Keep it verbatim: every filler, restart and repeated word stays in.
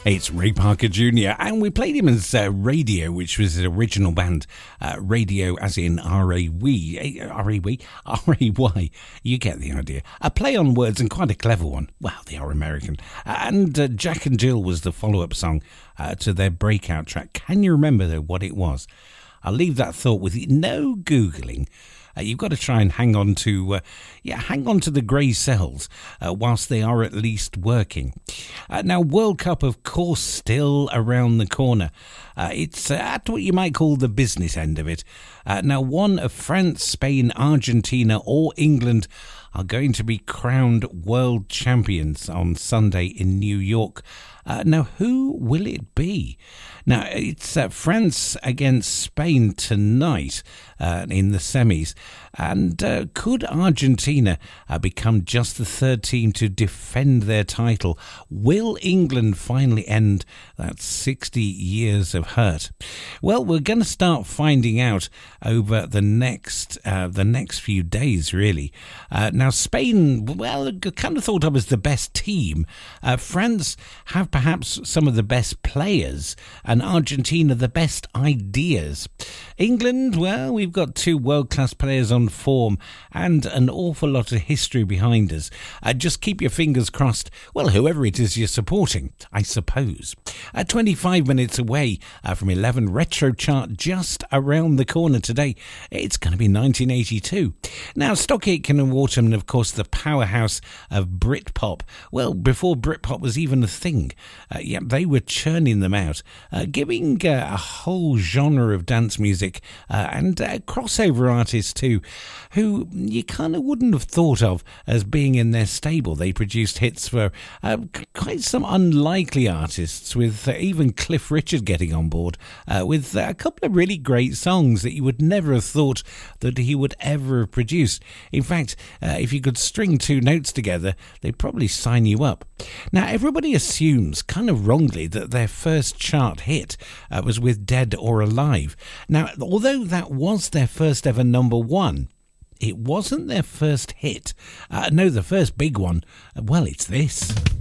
It's Ray Parker Junior and we played him as uh, Radio, which was his original band. Uh, Radio as in R A W, R A W, R A Y. You get the idea. A play on words and quite a clever one. Well, they are American. Uh, and uh, Jack and Jill was the follow-up song uh, to their breakout track. Can you remember, though, what it was? I'll leave that thought with you. No Googling. Uh, you've got to try and hang on to, uh, yeah, hang on to the grey cells uh, whilst they are at least working. Uh, now, World Cup, of course, still around the corner. Uh, it's uh, at what you might call the business end of it. Uh, now, one of France, Spain, Argentina, or England are going to be crowned world champions on Sunday in New York. Uh, now, who will it be? Now, it's uh, France against Spain tonight uh, in the semis. And uh, could Argentina uh, become just the third team to defend their title? Will England finally end that sixty years of hurt? Well, we're going to start finding out over the next uh, the next few days, really. Uh, now, Spain, well, kind of thought of as the best team. Uh, France have perhaps some of the best players, and Argentina the best ideas. England, well, we've got two world-class players on form and an awful lot of history behind us. Uh, just keep your fingers crossed. Well, whoever it is you're supporting, I suppose. At twenty-five minutes away uh, from eleven, retro chart just around the corner today. It's going to be nineteen eighty-two. Now, Stock Aitken and Waterman, of course, the powerhouse of Britpop. Well, before Britpop was even a thing. Uh, yeah, they were churning them out, uh, giving uh, a whole genre of dance music uh, and uh, crossover artists too, who you kind of wouldn't have thought of as being in their stable. They produced hits for uh, quite some unlikely artists, with uh, even Cliff Richard getting on board uh, with uh, a couple of really great songs that you would never have thought that he would ever have produced. In fact, uh, if you could string two notes together, they'd probably sign you up. Now, everybody assumes, kind of wrongly, that their first chart hit uh, was with Dead or Alive. Now, although that was their first ever number one, it wasn't their first hit. Uh, no, the first big one, uh, well, it's this.